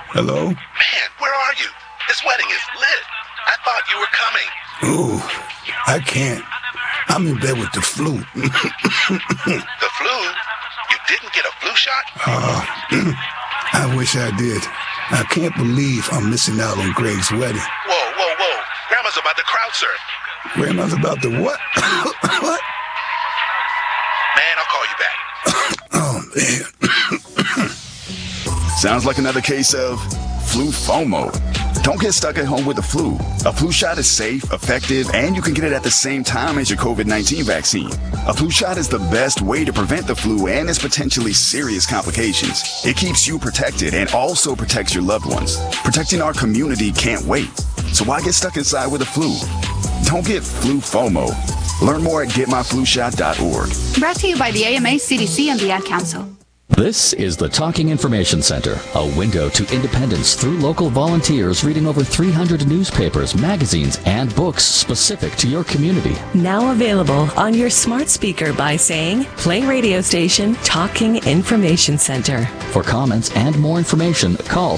Hello? Man, where are you? This wedding is lit. I thought you were coming. Ooh, I can't. I'm in bed with the flu. The flu? You didn't get a flu shot? I wish I did. I can't believe I'm missing out on Greg's wedding. Whoa. Grandma's about to crowd surf. Grandma's about to what? What? Man, I'll call you back. Oh, man. Sounds like another case of flu FOMO. Don't get stuck at home with the flu. A flu shot is safe, effective, and you can get it at the same time as your COVID-19 vaccine. A flu shot is the best way to prevent the flu and its potentially serious complications. It keeps you protected and also protects your loved ones. Protecting our community can't wait. So why get stuck inside with the flu? Don't get flu FOMO. Learn more at getmyflushot.org. Brought to you by the AMA, CDC, and the Ad Council. This is the Talking Information Center, a window to independence through local volunteers reading over 300 newspapers, magazines, and books specific to your community. Now available on your smart speaker by saying, play radio station Talking Information Center. For comments and more information, call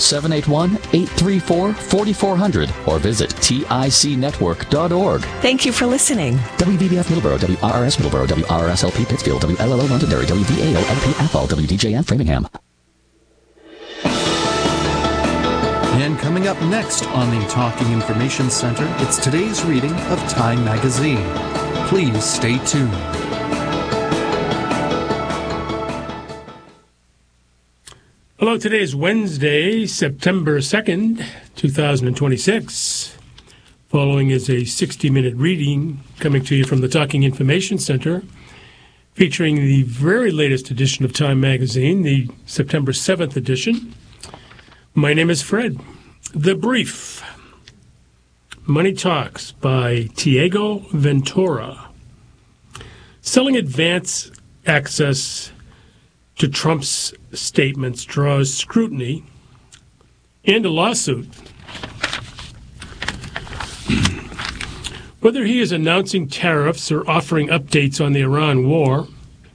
781-834-4400 or visit ticnetwork.org. Thank you for listening. WBBF Middleborough, WRRS Middleborough, WRSLP Pittsfield, WLLO Londonderry, WVAO LP Athol, WDJN Framingham. And coming up next on the Talking Information Center, it's today's reading of Time Magazine. Please stay tuned. Hello, today is Wednesday, September 2nd, 2026. Following is a 60-minute reading coming to you from the Talking Information Center, featuring the very latest edition of Time Magazine, the September 7th edition. My name is Fred. The Brief. Money Talks by Tiago Ventura. Selling advance access to Trump's statements draws scrutiny and a lawsuit. Whether he is announcing tariffs or offering updates on the Iran war,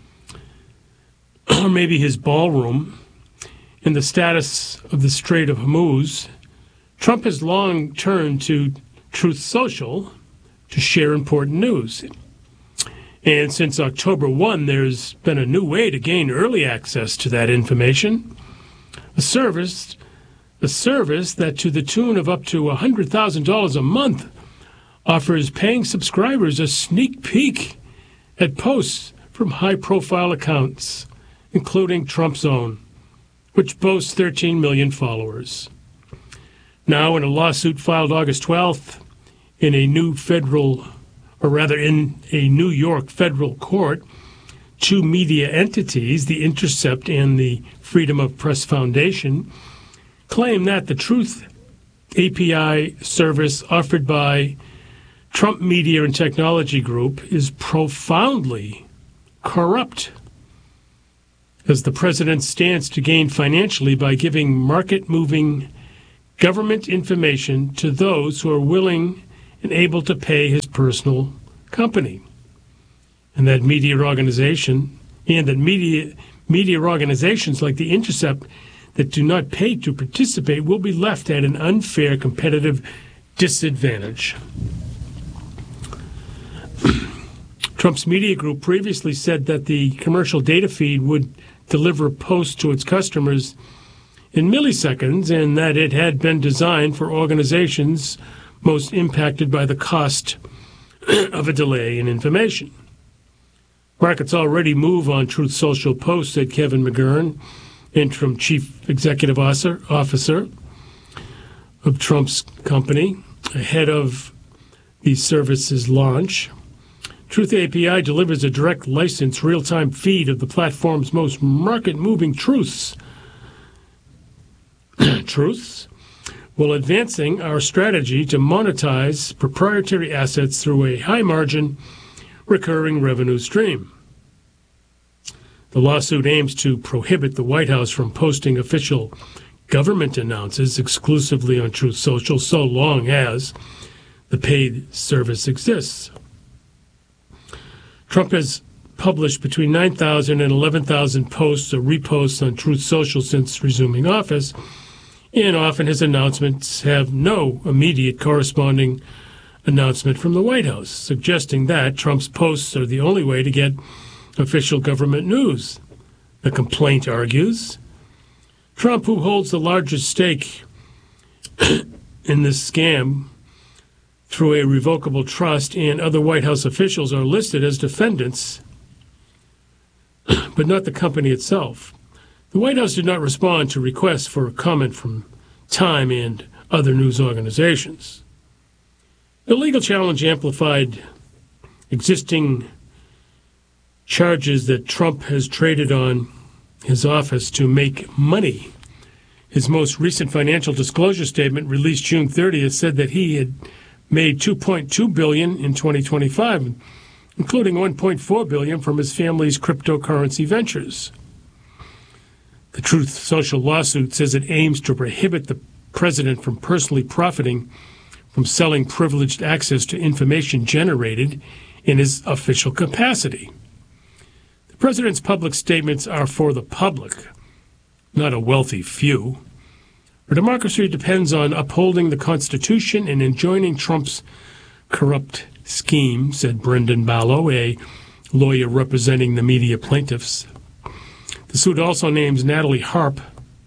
or maybe his ballroom, and the status of the Strait of Hormuz, Trump has long turned to Truth Social to share important news. And since October 1, there's been a new way to gain early access to that information, a service that to the tune of up to $100,000 a month offers paying subscribers a sneak peek at posts from high-profile accounts, including Trump's own, which boasts 13 million followers. Now, in a lawsuit filed August 12th in a New York federal court, two media entities, The Intercept and the Freedom of Press Foundation, claim that the Truth API service offered by Trump Media and Technology Group is profoundly corrupt, as the president stands to gain financially by giving market-moving government information to those who are willing and able to pay his personal company. And that media organizations like The Intercept that do not pay to participate will be left at an unfair competitive disadvantage. Trump's media group previously said that the commercial data feed would deliver posts to its customers in milliseconds and that it had been designed for organizations most impacted by the cost of a delay in information. Markets already move on Truth Social posts, said Kevin McGurn, interim chief executive officer of Trump's company, ahead of the service's launch. Truth API delivers a direct license real-time feed of the platform's most market-moving truths, while advancing our strategy to monetize proprietary assets through a high-margin, recurring revenue stream. The lawsuit aims to prohibit the White House from posting official government announces exclusively on Truth Social so long as the paid service exists. Trump has published between 9,000 and 11,000 posts or reposts on Truth Social since resuming office, And often his announcements have no immediate corresponding announcement from the White House, suggesting that Trump's posts are the only way to get official government news. The complaint argues Trump, who holds the largest stake in this scam through a revocable trust, and other White House officials are listed as defendants, but not the company itself. The White House did not respond to requests for a comment from Time and other news organizations. The legal challenge amplified existing charges that Trump has traded on his office to make money. His most recent financial disclosure statement, released June 30th, said that he had made $2.2 billion in 2025, including $1.4 billion from his family's cryptocurrency ventures. The Truth Social lawsuit says it aims to prohibit the president from personally profiting from selling privileged access to information generated in his official capacity. The president's public statements are for the public, not a wealthy few. Our democracy depends on upholding the Constitution and enjoining Trump's corrupt scheme, said Brendan Ballo, a lawyer representing the media plaintiffs. The suit also names Natalie Harp,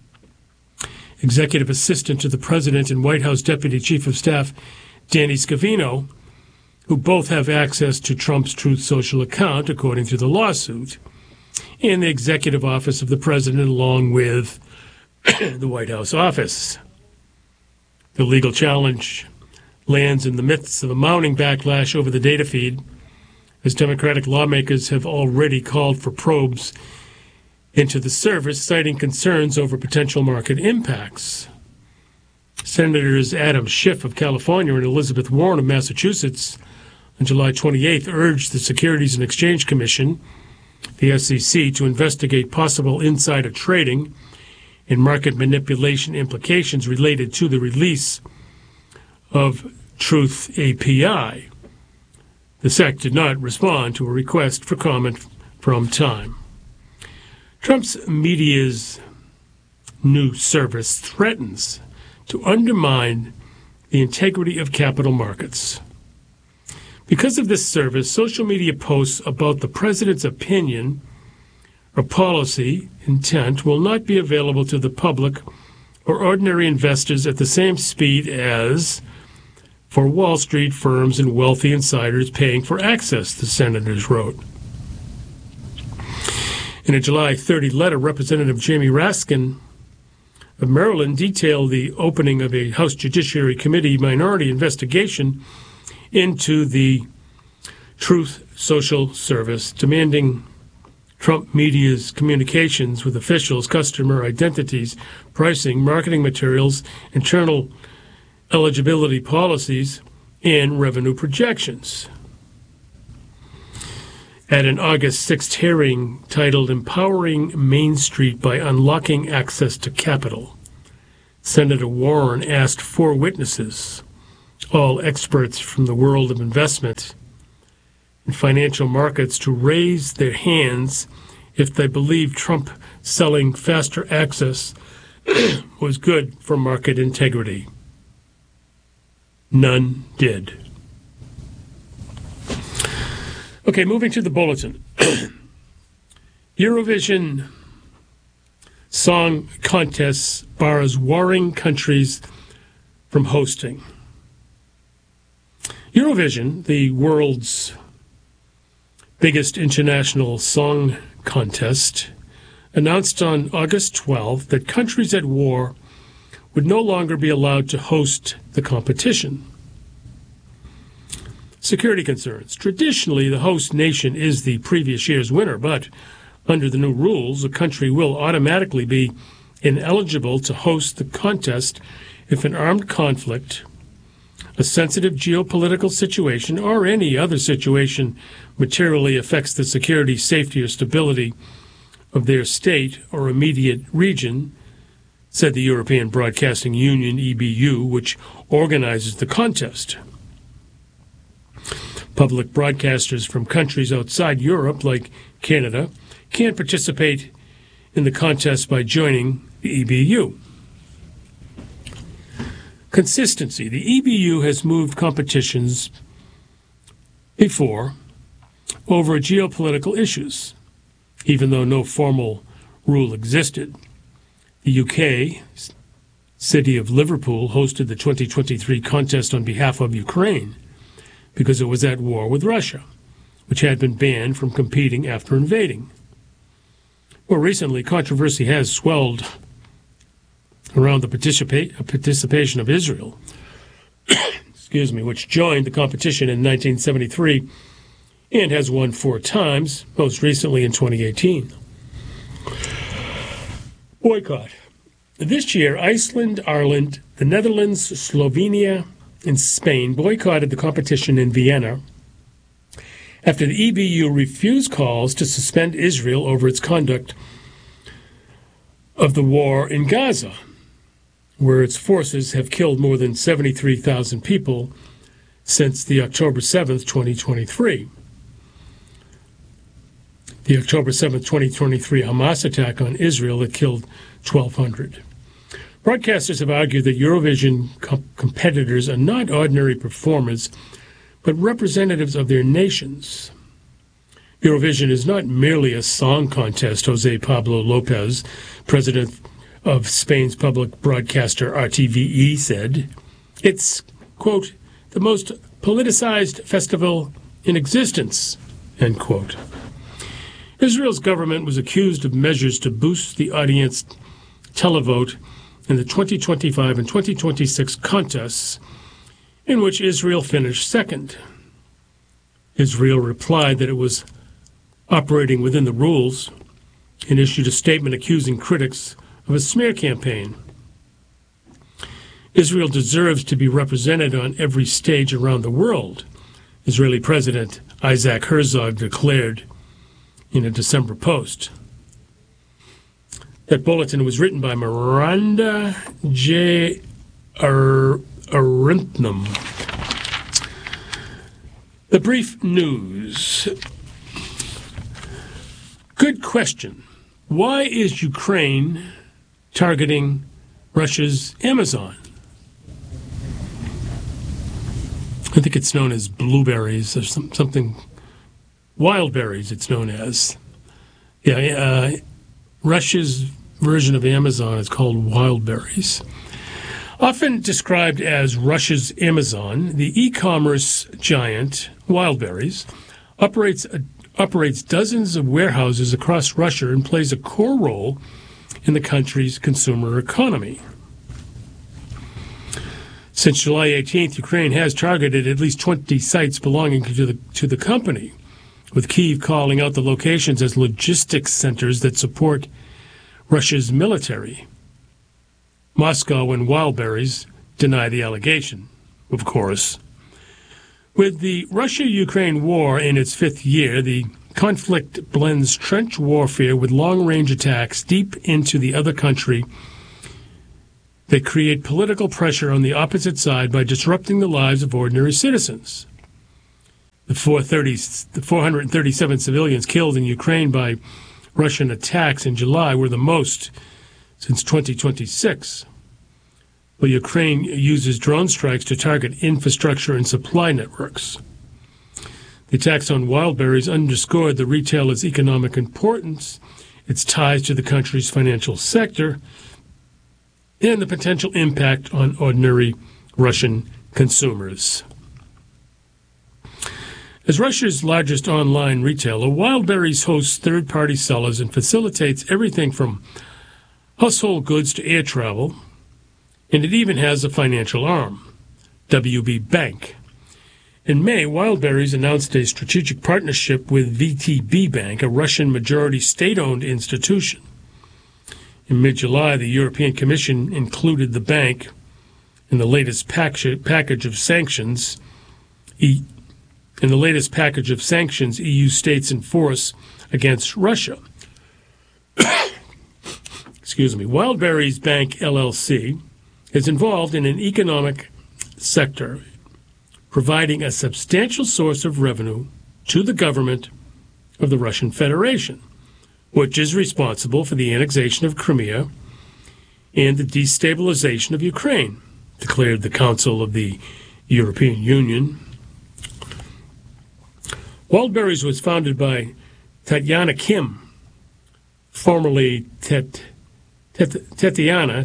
executive assistant to the president, and White House Deputy Chief of Staff Danny Scavino, who both have access to Trump's Truth Social account, according to the lawsuit, and the executive office of the president, along with the White House office. The legal challenge lands in the midst of a mounting backlash over the data feed, as Democratic lawmakers have already called for probes into the service, citing concerns over potential market impacts. Senators Adam Schiff of California and Elizabeth Warren of Massachusetts on July 28th urged the Securities and Exchange Commission, the SEC, to investigate possible insider trading and market manipulation implications related to the release of Truth API. The SEC did not respond to a request for comment from Time. Trump's media's new service threatens to undermine the integrity of capital markets. Because of this service, social media posts about the president's opinion or policy intent will not be available to the public or ordinary investors at the same speed as for Wall Street firms and wealthy insiders paying for access, the senators wrote. In a July 30 letter, Representative Jamie Raskin of Maryland detailed the opening of a House Judiciary Committee minority investigation into the Truth Social service, demanding Trump media's communications with officials, customer identities, pricing, marketing materials, internal eligibility policies, and revenue projections. At an August 6th hearing titled Empowering Main Street by Unlocking Access to Capital, Senator Warren asked 4 witnesses, all experts from the world of investment and financial markets, to raise their hands if they believe Trump selling faster access was good for market integrity. None did. Okay, moving to the bulletin. Eurovision Song Contest bars warring countries from hosting. Eurovision, the world's biggest international song contest, announced on August 12th that countries at war would no longer be allowed to host the competition. Security concerns. Traditionally, the host nation is the previous year's winner, but under the new rules, a country will automatically be ineligible to host the contest if an armed conflict, a sensitive geopolitical situation, or any other situation materially affects the security, safety, or stability of their state or immediate region, said the European Broadcasting Union, EBU, which organizes the contest. Public broadcasters from countries outside Europe, like Canada, can't participate in the contest by joining the EBU. Consistency. The EBU has moved competitions before over geopolitical issues, even though no formal rule existed. The UK city of Liverpool hosted the 2023 contest on behalf of Ukraine because it was at war with Russia, which had been banned from competing after invading. More recently, controversy has swelled around the participation of Israel, which joined the competition in 1973 and has won 4 times, most recently in 2018. Boycott. This year, Iceland, Ireland, the Netherlands, Slovenia, and Spain boycotted the competition in Vienna after the EBU refused calls to suspend Israel over its conduct of the war in Gaza, where its forces have killed more than 73,000 people since the October 7th, 2023. The October 7th, 2023 Hamas attack on Israel that killed 1,200. Broadcasters have argued that Eurovision competitors are not ordinary performers, but representatives of their nations. Eurovision is not merely a song contest, Jose Pablo Lopez, president of Spain's public broadcaster RTVE, said. It's, quote, the most politicized festival in existence, end quote. Israel's government was accused of measures to boost the audience televote in the 2025 and 2026 contests, in which Israel finished second. Israel replied that it was operating within the rules and issued a statement accusing critics of a smear campaign. Israel deserves to be represented on every stage around the world, Israeli President Isaac Herzog declared in a December post. That bulletin was written by Miranda J. Arintham. The brief news. Good question. Why is Ukraine targeting Russia's Amazon? I think it's known as blueberries or something. Wild berries, it's known as. Russia's version of Amazon is called wild berries. Often described as Russia's Amazon, the e-commerce giant Wildberries operates dozens of warehouses across Russia and plays a core role in the country's consumer economy. Since July 18th, Ukraine has targeted at least 20 sites belonging to the company, with Kyiv calling out the locations as logistics centers that support Russia's military. Moscow and Wildberries deny the allegation, of course. With the Russia-Ukraine war in its 5th year, the conflict blends trench warfare with long-range attacks deep into the other country that create political pressure on the opposite side by disrupting the lives of ordinary citizens. The 437 civilians killed in Ukraine by Russian attacks in July were the most since 2026. Well, Ukraine uses drone strikes to target infrastructure and supply networks. The attacks on Wildberries underscored the retailer's economic importance, its ties to the country's financial sector, and the potential impact on ordinary Russian consumers. As Russia's largest online retailer, Wildberries hosts third-party sellers and facilitates everything from household goods to air travel, and it even has a financial arm, WB Bank. In May, Wildberries announced a strategic partnership with VTB Bank, a Russian majority state-owned institution. In mid-July, the European Commission included the bank in the latest package of sanctions. EU states enforce against Russia. Wildberries Bank LLC is involved in an economic sector, providing a substantial source of revenue to the government of the Russian Federation, which is responsible for the annexation of Crimea and the destabilization of Ukraine, declared the Council of the European Union. Wildberries was founded by Tatiana Kim, formerly Tatiana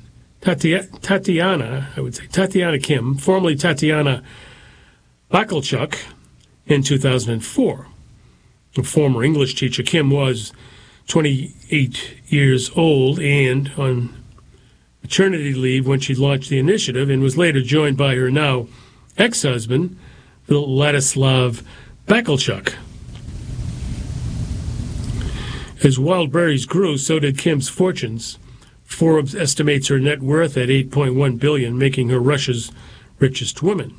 Kim, formerly Tatiana Bakalchuk, in 2004. A former English teacher, Kim was 28 years old and on maternity leave when she launched the initiative, and was later joined by her now ex-husband, Ladislav Bakalchuk. As Wildberries grew, so did Kim's fortunes. Forbes estimates her net worth at $8.1 billion, making her Russia's richest woman.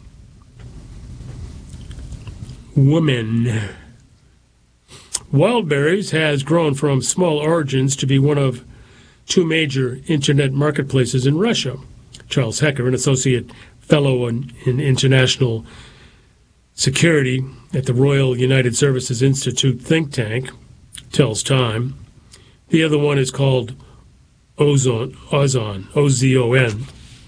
Wildberries has grown from small origins to be one of two major internet marketplaces in Russia. Charles Hecker, an associate fellow in international security at the Royal United Services Institute think tank, tells Time. The other one is called Ozon, O-Z-O-N.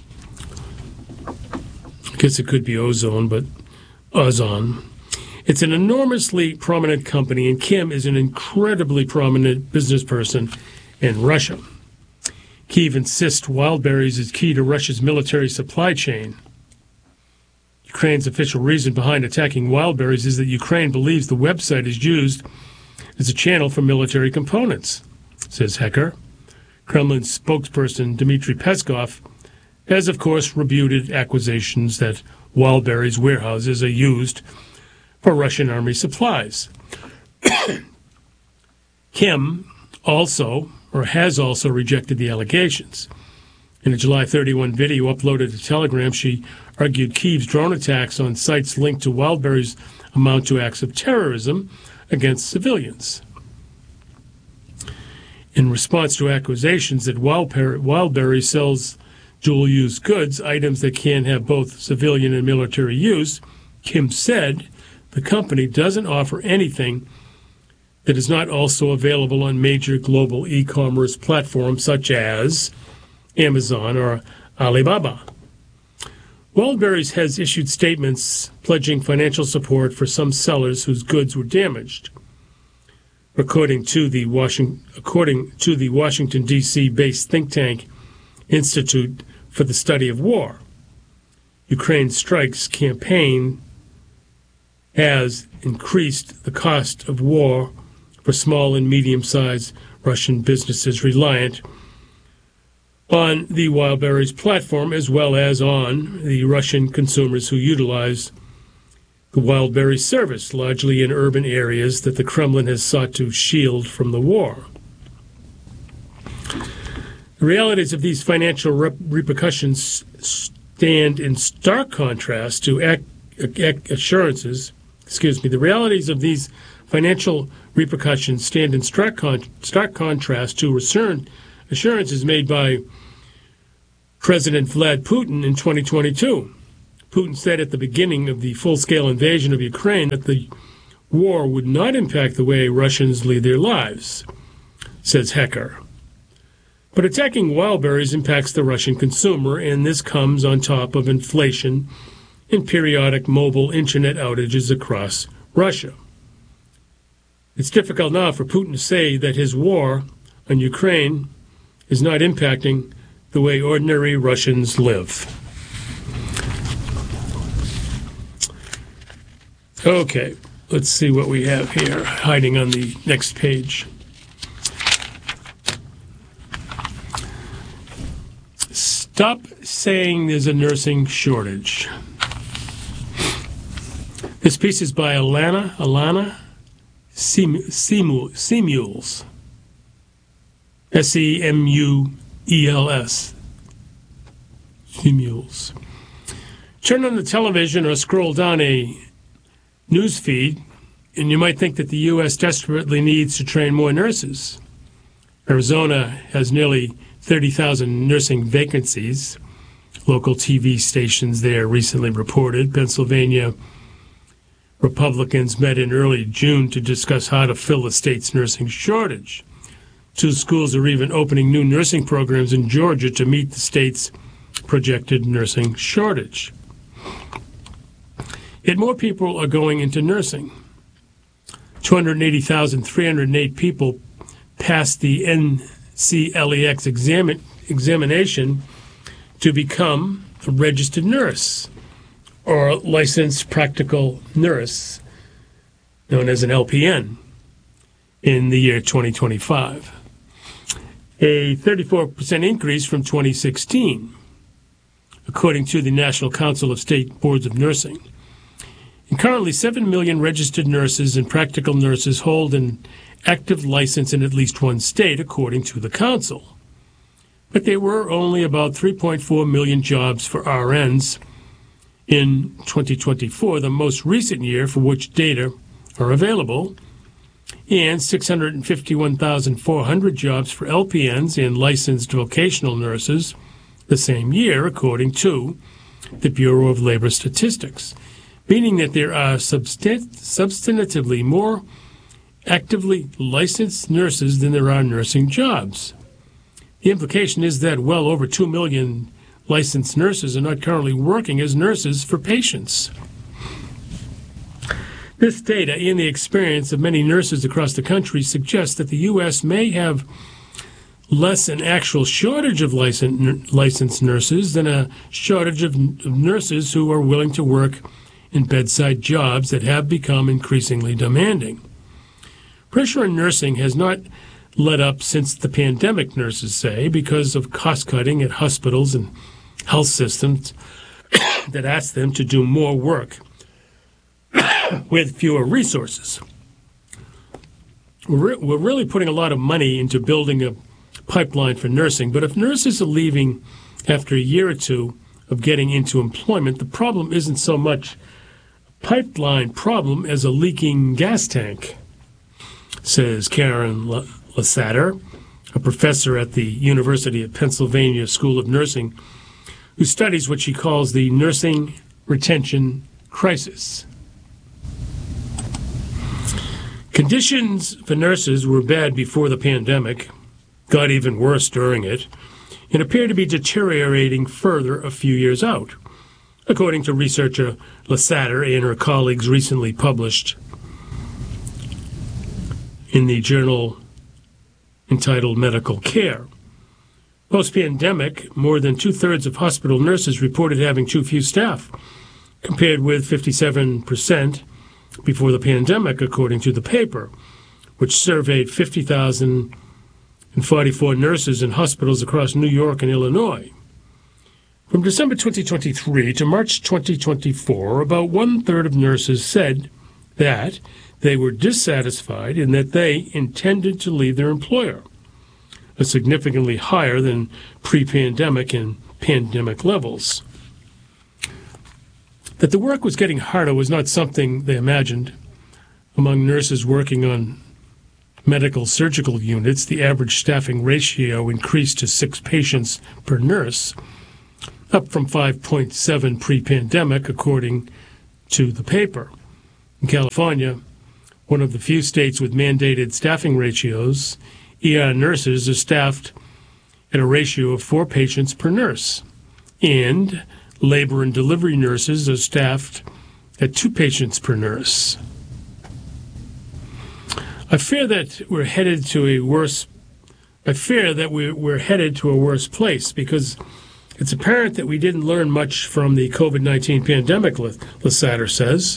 I guess it could be ozone, but Ozon. It's an enormously prominent company, and Kim is an incredibly prominent business person in Russia. Kyiv insists Wildberries is key to Russia's military supply chain. Ukraine's official reason behind attacking Wildberries is that Ukraine believes the website is used as a channel for military components, says Hecker. Kremlin spokesperson Dmitry Peskov has, of course, rebutted accusations that Wildberries warehouses are used for Russian army supplies. Kim has also rejected the allegations. In a July 31 video uploaded to Telegram, she argued Kyiv's drone attacks on sites linked to Wildberries amount to acts of terrorism against civilians. In response to accusations that Wildberries sells dual-use goods, items that can have both civilian and military use, Kim said the company doesn't offer anything that is not also available on major global e-commerce platforms such as Amazon or Alibaba. Wildberries has issued statements pledging financial support for some sellers whose goods were damaged. According to the Washington, D.C.-based think tank Institute for the Study of War, Ukraine Strikes campaign has increased the cost of war for small and medium-sized Russian businesses reliant on the Wildberries platform, as well as on the Russian consumers who utilize the Wildberries service, largely in urban areas that the Kremlin has sought to shield from the war. The realities of these financial repercussions stand in stark contrast to assurances. The realities of these financial repercussions stand in stark contrast to assurances made by President Vladimir Putin in 2022. Putin said at the beginning of the full-scale invasion of Ukraine that the war would not impact the way Russians lead their lives, says Hecker. But attacking Wildberries impacts the Russian consumer, and this comes on top of inflation and periodic mobile internet outages across Russia. It's difficult now for Putin to say that his war on Ukraine is not impacting the way ordinary Russians live. Okay, let's see what we have here hiding on the next page. Stop saying there's a nursing shortage. This piece is by Alana Semuels. Semuels. Semuels. Turn on the television or scroll down a news feed, and you might think that the U.S. desperately needs to train more nurses. Arizona has nearly 30,000 nursing vacancies. Local TV stations there recently reported. Pennsylvania Republicans met in early June to discuss how to fill the state's nursing shortage. Two schools are even opening new nursing programs in Georgia to meet the state's projected nursing shortage. Yet more people are going into nursing. 280,308 people passed the NCLEX examination to become a registered nurse or licensed practical nurse, known as an LPN, in the year 2025. A 34% increase from 2016, according to the National Council of State Boards of Nursing. And currently, 7 million registered nurses and practical nurses hold an active license in at least one state, according to the council. But there were only about 3.4 million jobs for RNs in 2024, the most recent year for which data are available, and 651,400 jobs for LPNs and licensed vocational nurses the same year, according to the Bureau of Labor Statistics, meaning that there are substantively more actively licensed nurses than there are nursing jobs. The implication is that well over 2 million licensed nurses are not currently working as nurses for patients. This data and the experience of many nurses across the country suggests that the U.S. may have less an actual shortage of licensed nurses than a shortage of nurses who are willing to work in bedside jobs that have become increasingly demanding. Pressure on nursing has not let up since the pandemic, nurses say, because of cost-cutting at hospitals and health systems that ask them to do more work with fewer resources. We're really putting a lot of money into building a pipeline for nursing, but if nurses are leaving after a year or two of getting into employment, the problem isn't so much a pipeline problem as a leaking gas tank, says Karen Lassater, a professor at the University of Pennsylvania School of Nursing, who studies what she calls the nursing retention crisis. Conditions for nurses were bad before the pandemic, got even worse during it, and appear to be deteriorating further a few years out, according to researcher Lassater and her colleagues recently published in the journal entitled Medical Care. Post-pandemic, more than two-thirds of hospital nurses reported having too few staff, compared with 57% before the pandemic, according to the paper, which surveyed 50,044 nurses in hospitals across New York and Illinois. From December 2023 to March 2024, about one-third of nurses said that they were dissatisfied and that they intended to leave their employer, a significantly higher than pre-pandemic and pandemic levels. That the work was getting harder was not something they imagined. Among nurses working on medical surgical units, the average staffing ratio increased to 6 patients per nurse, up from 5.7 pre-pandemic, according to the paper. In California, one of the few states with mandated staffing ratios, ER nurses are staffed at a ratio of 4 patients per nurse, and labor and delivery nurses are staffed at 2 patients per nurse. I fear that we're headed to a worse place because it's apparent that we didn't learn much from the COVID-19 pandemic, Lassater says.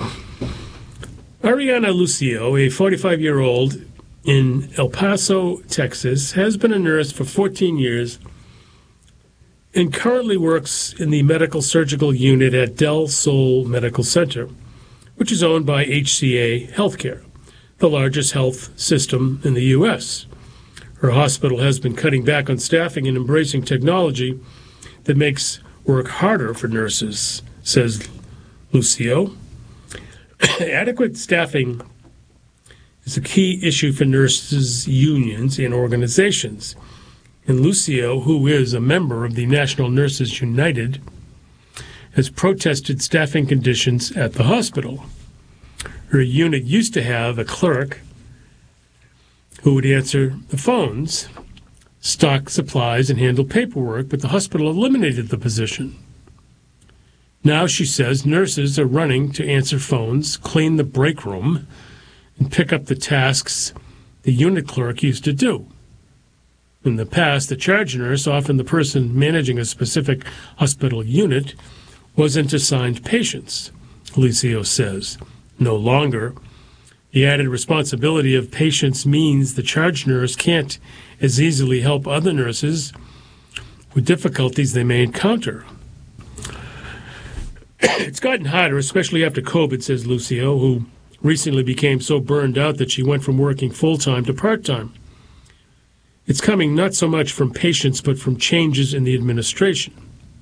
Ariana Lucio, a 45-year-old in El Paso, Texas, has been a nurse for 14 years and currently works in the medical surgical unit at Del Sol Medical Center, which is owned by HCA Healthcare, the largest health system in the U.S. Her hospital has been cutting back on staffing and embracing technology that makes work harder for nurses, says Lucio. Adequate staffing is a key issue for nurses' unions and organizations. And Lucio, who is a member of the National Nurses United, has protested staffing conditions at the hospital. Her unit used to have a clerk who would answer the phones, stock supplies, and handle paperwork, but the hospital eliminated the position. Now, she says, nurses are running to answer phones, clean the break room, and pick up the tasks the unit clerk used to do. In the past, the charge nurse, often the person managing a specific hospital unit, wasn't assigned patients, Lucio says. No longer. The added responsibility of patients means the charge nurse can't as easily help other nurses with difficulties they may encounter. It's gotten harder, especially after COVID, says Lucio, who recently became so burned out that she went from working full-time to part-time. It's coming not so much from patients, but from changes in the administration.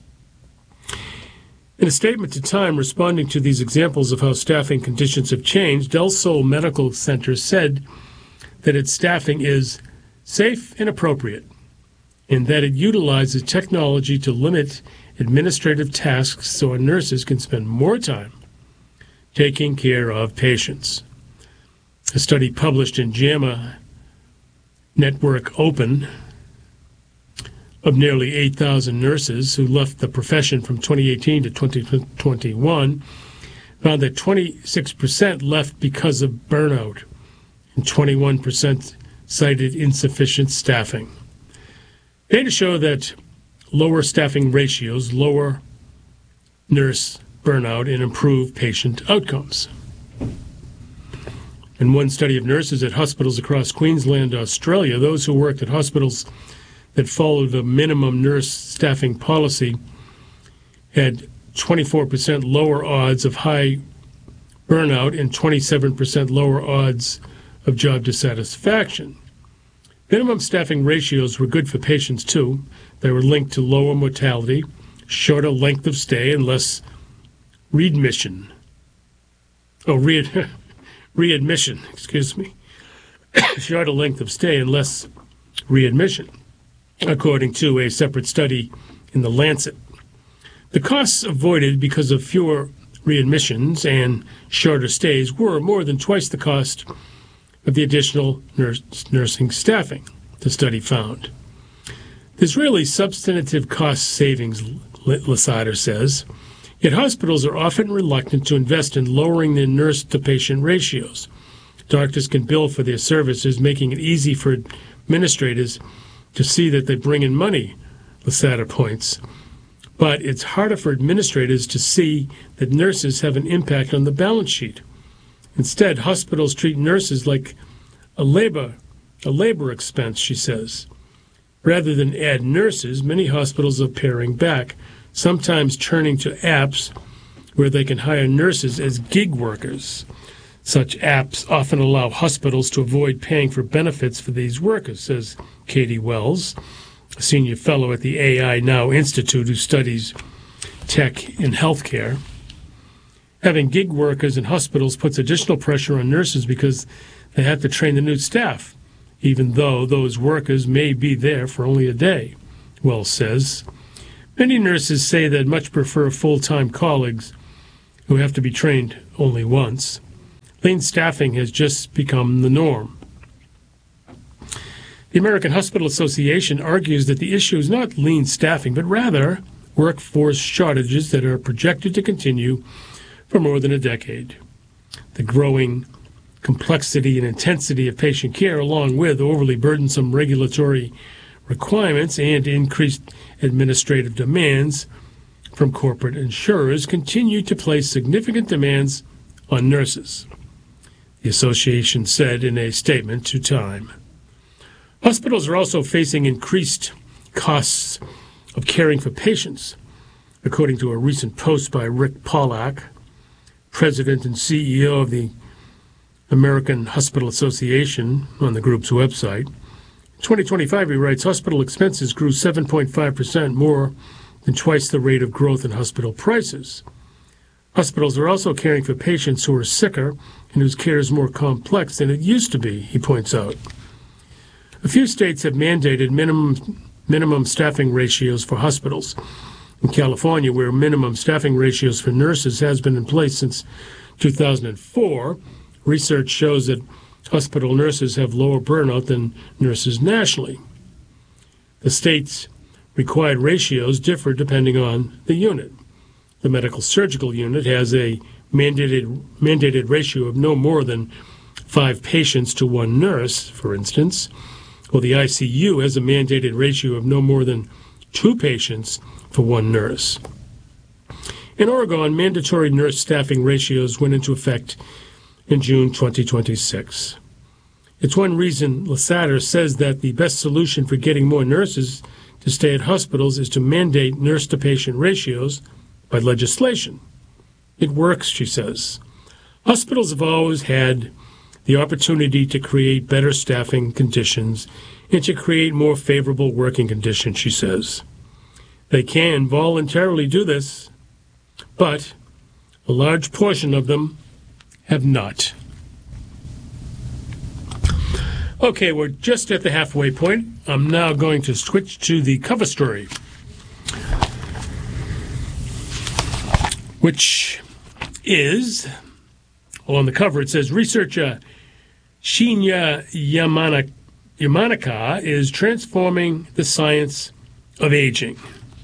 In a statement to Time responding to these examples of how staffing conditions have changed, Del Sol Medical Center said that its staffing is safe and appropriate, and that it utilizes technology to limit administrative tasks so our nurses can spend more time taking care of patients. A study published in JAMA Network Open of nearly 8,000 nurses who left the profession from 2018 to 2021 found that 26% left because of burnout and 21% cited insufficient staffing. Data show that lower staffing ratios lower nurse burnout and improve patient outcomes. In one study of nurses at hospitals across Queensland, Australia, those who worked at hospitals that followed the minimum nurse staffing policy had 24% lower odds of high burnout and 27% lower odds of job dissatisfaction. Minimum staffing ratios were good for patients, too. They were linked to lower mortality, shorter length of stay, and less readmission. Readmission, shorter length of stay and less readmission, according to a separate study in The Lancet. The costs avoided because of fewer readmissions and shorter stays were more than twice the cost of the additional nursing staffing, the study found. There's really substantive cost savings, Lasada says, yet hospitals are often reluctant to invest in lowering their nurse-to-patient ratios. Doctors can bill for their services, making it easy for administrators to see that they bring in money, Lasada points. But it's harder for administrators to see that nurses have an impact on the balance sheet. Instead, hospitals treat nurses like a labor expense, she says. Rather than add nurses, many hospitals are paring back, sometimes turning to apps where they can hire nurses as gig workers. Such apps often allow hospitals to avoid paying for benefits for these workers, says Katie Wells, a senior fellow at the AI Now Institute who studies tech in healthcare. Having gig workers in hospitals puts additional pressure on nurses because they have to train the new staff, even though those workers may be there for only a day, Wells says. Many nurses say they'd much prefer full-time colleagues who have to be trained only once. Lean staffing has just become the norm. The American Hospital Association argues that the issue is not lean staffing, but rather workforce shortages that are projected to continue for more than a decade. The growing complexity and intensity of patient care, along with overly burdensome regulatory requirements and increased administrative demands from corporate insurers, continue to place significant demands on nurses, the association said in a statement to Time. Hospitals are also facing increased costs of caring for patients, according to a recent post by Rick Pollack, president and CEO of the American Hospital Association, on the group's website. In 2025, he writes, hospital expenses grew 7.5%, more than twice the rate of growth in hospital prices. Hospitals are also caring for patients who are sicker and whose care is more complex than it used to be, he points out. A few states have mandated minimum staffing ratios for hospitals. In California, where minimum staffing ratios for nurses has been in place since 2004, research shows that hospital nurses have lower burnout than nurses nationally. The state's required ratios differ depending on the unit. The medical surgical unit has a mandated ratio of no more than 5 patients to 1 nurse, for instance, while the ICU has a mandated ratio of no more than 2 patients for 1 nurse. In Oregon, mandatory nurse staffing ratios went into effect in June 2026. It's one reason Lassater says that the best solution for getting more nurses to stay at hospitals is to mandate nurse-to-patient ratios by legislation. It works, she says. Hospitals have always had the opportunity to create better staffing conditions and to create more favorable working conditions, she says. They can voluntarily do this, but a large portion of them have not. Okay, we're just at the halfway point. I'm now going to switch to the cover story, which is, on the cover it says, researcher Shinya Yamanaka is transforming the science of aging.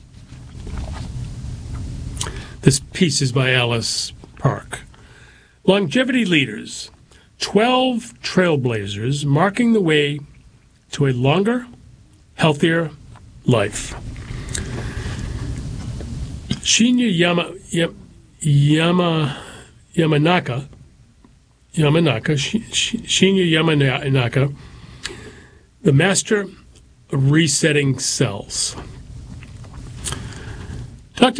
This piece is by Alice Park. Longevity leaders, 12 trailblazers marking the way to a longer, healthier life. Shinya Yamanaka, Shinya Yamanaka, the master of resetting cells. Dr.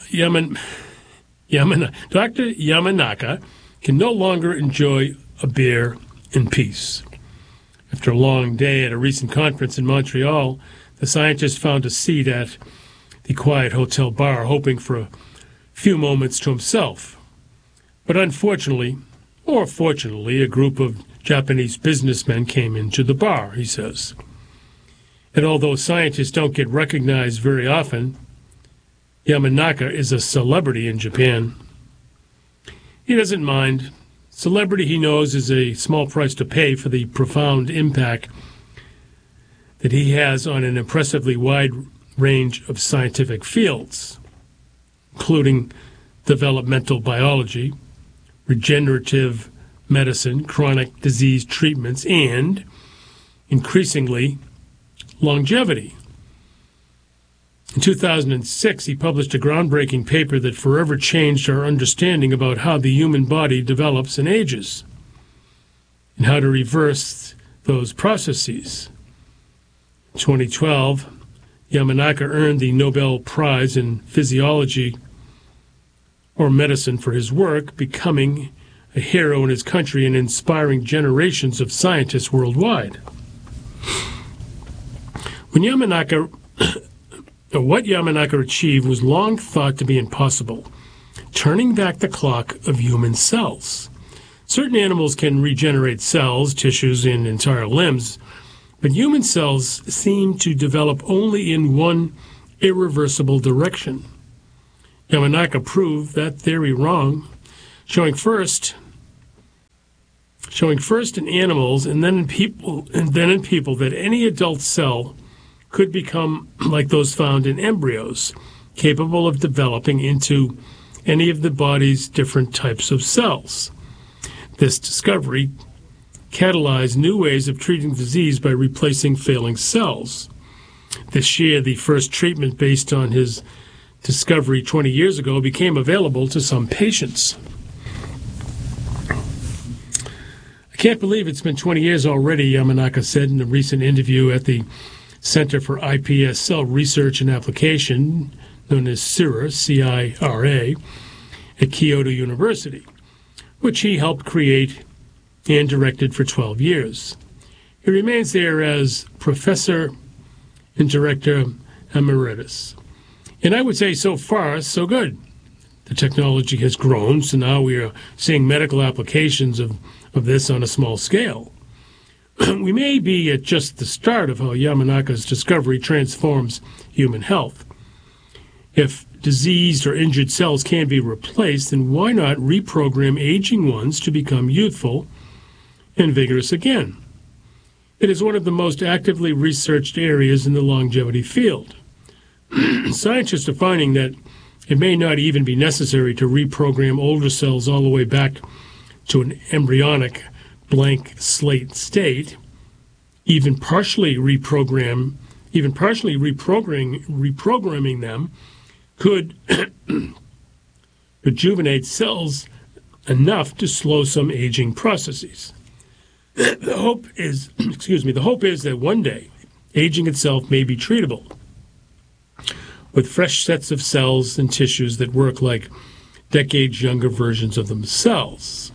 Yamanaka can no longer enjoy a beer in peace. After a long day at a recent conference in Montreal, the scientist found a seat at the quiet hotel bar, hoping for a few moments to himself. But unfortunately, or fortunately, a group of Japanese businessmen came into the bar, he says. And although scientists don't get recognized very often, Yamanaka is a celebrity in Japan. He doesn't mind. Celebrity, he knows, is a small price to pay for the profound impact that he has on an impressively wide range of scientific fields, including developmental biology, regenerative medicine, chronic disease treatments, and, increasingly, longevity. In 2006, he published a groundbreaking paper that forever changed our understanding about how the human body develops and ages, and how to reverse those processes. In 2012, Yamanaka earned the Nobel Prize in Physiology or Medicine for his work, becoming a hero in his country and inspiring generations of scientists worldwide. What Yamanaka achieved was long thought to be impossible, turning back the clock of human cells. Certain animals can regenerate cells, tissues, and entire limbs, but human cells seem to develop only in one irreversible direction. Yamanaka proved that theory wrong, showing first in animals and then in people that any adult cell could become like those found in embryos, capable of developing into any of the body's different types of cells. This discovery catalyzed new ways of treating disease by replacing failing cells. This year, the first treatment based on his discovery 20 years ago became available to some patients. I can't believe it's been 20 years already, Yamanaka said in a recent interview at the Center for iPS Cell Research and Application, known as CIRA, C-I-R-A, at Kyoto University, which he helped create and directed for 12 years. He remains there as professor and director emeritus. And I would say so far, so good. The technology has grown, so now we are seeing medical applications of this on a small scale. We may be at just the start of how Yamanaka's discovery transforms human health. If diseased or injured cells can be replaced, then why not reprogram aging ones to become youthful and vigorous again? It is one of the most actively researched areas in the longevity field. Scientists are finding that it may not even be necessary to reprogram older cells all the way back to an embryonic blank slate state. Even partially reprogramming them could rejuvenate cells enough to slow some aging processes. The hope is that one day aging itself may be treatable with fresh sets of cells and tissues that work like decades younger versions of themselves.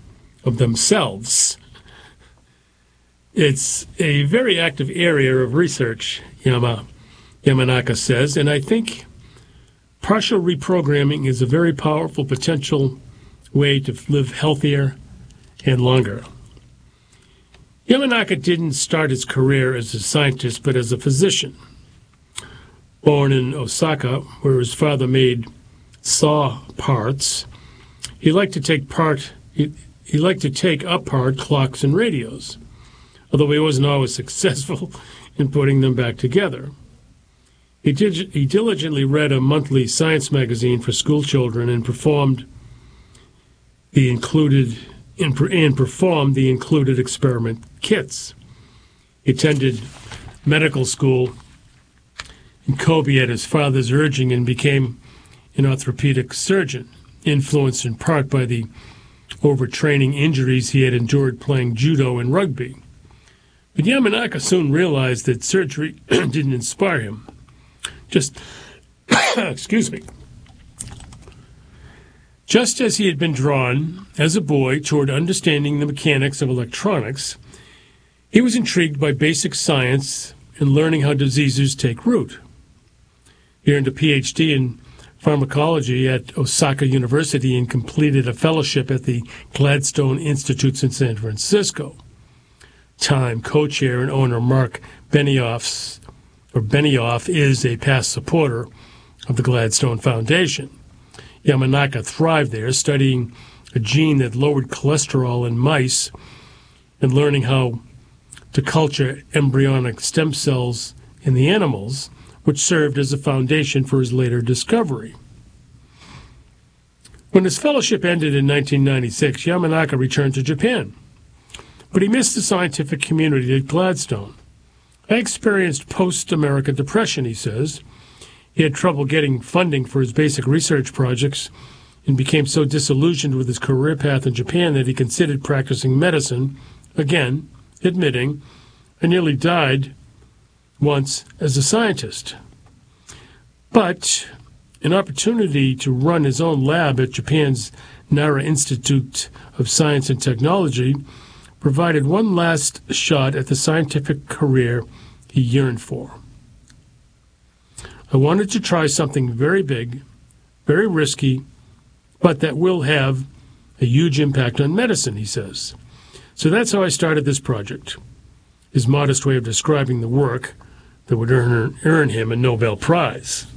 It's a very active area of research, Yamanaka says, and I think partial reprogramming is a very powerful potential way to live healthier and longer. Yamanaka didn't start his career as a scientist, but as a physician. Born in Osaka, where his father made saw parts, he liked to take apart clocks and radios, although he wasn't always successful in putting them back together. He diligently read a monthly science magazine for school children and performed the included experiment kits. He attended medical school in Kobe at his father's urging and became an orthopedic surgeon, influenced in part by the overtraining injuries he had endured playing judo and rugby. But Yamanaka soon realized that surgery didn't inspire him. Just as he had been drawn as a boy toward understanding the mechanics of electronics, he was intrigued by basic science and learning how diseases take root. He earned a PhD in pharmacology at Osaka University and completed a fellowship at the Gladstone Institutes in San Francisco. Time co-chair and owner Mark Benioff is a past supporter of the Gladstone Foundation. Yamanaka thrived there, studying a gene that lowered cholesterol in mice and learning how to culture embryonic stem cells in the animals, which served as a foundation for his later discovery. When his fellowship ended in 1996, Yamanaka returned to Japan, but he missed the scientific community at Gladstone. I experienced post-American Depression, he says. He had trouble getting funding for his basic research projects and became so disillusioned with his career path in Japan that he considered practicing medicine, again, admitting, I nearly died once as a scientist. But an opportunity to run his own lab at Japan's Nara Institute of Science and Technology provided one last shot at the scientific career he yearned for. I wanted to try something very big, very risky, but that will have a huge impact on medicine, he says. So that's how I started this project, his modest way of describing the work that would earn him a Nobel Prize.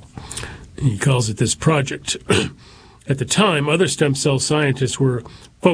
He calls it this project. At the time, other stem cell scientists were